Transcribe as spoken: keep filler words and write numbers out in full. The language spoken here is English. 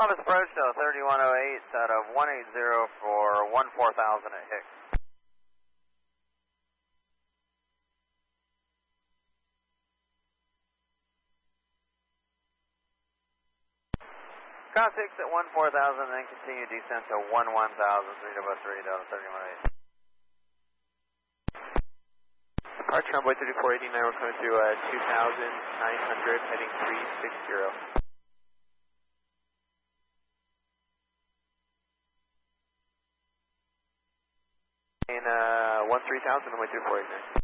Columbus approach to thirty-one oh eight out of one eighty for one four thousand at Hicks. Cross Hicks at one four thousand, then continue descent to one one thousand, three double three, Delta thirty-one oh eight. Departure Runway thirty-four eighty-nine, we're coming through uh, two thousand nine hundred, heading three sixty. And uh, one three thousand, runway thirty-four eighty-nine.